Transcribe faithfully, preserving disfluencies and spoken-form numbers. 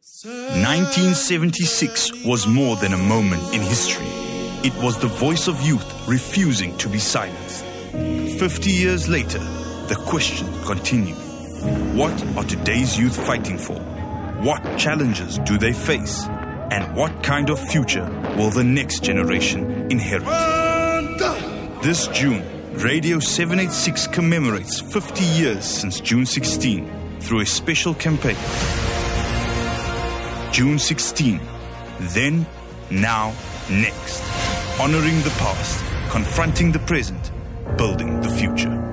nineteen seventy-six was more than a moment in history. It was the voice of youth refusing to be silenced. Fifty years later, the question continues. What are today's youth fighting for? What challenges do they face? And what kind of future will the next generation inherit? This June, Radio seven eighty-six commemorates fifty years since June sixteenth through a special campaign. June sixteenth, then, now, next. Honoring the past, confronting the present, building the future.